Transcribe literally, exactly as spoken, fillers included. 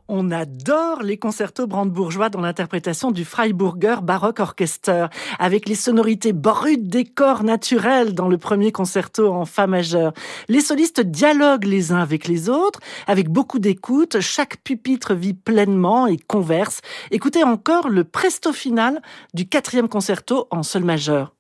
On adore les concertos brandebourgeois dans l'interprétation du Freiburger Baroque Orchester, avec les sonorités brutes des corps naturels dans le premier concerto en fa majeur. Les solistes dialoguent les uns avec les autres, avec beaucoup d'écoute, chaque pupitre vit pleinement et converse. Écoutez encore le presto final du quatrième concerto en sol majeur.